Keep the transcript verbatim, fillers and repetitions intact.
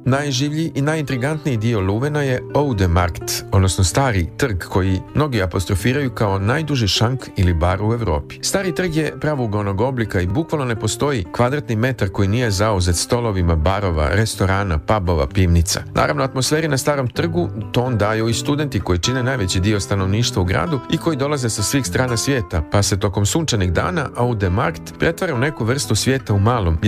Najživlji i najintrigantniji dio Luvena je Oude Markt, odnosno stari trg koji mnogi apostrofiraju kao najduži šank ili bar u Europi. Stari trg je pravougolnog oblika i bukvalno ne postoji kvadratni metar koji nije zauzet stolovima barova, restorana, pubova, pivnica. Naravno, atmosferi na starom trgu ton daju i studenti koji čine najveći dio stanovništva u gradu i koji dolaze sa svih strana svijeta, pa se tokom sunčanih dana Oude Markt pretvara u neku vrstu svijeta u malom,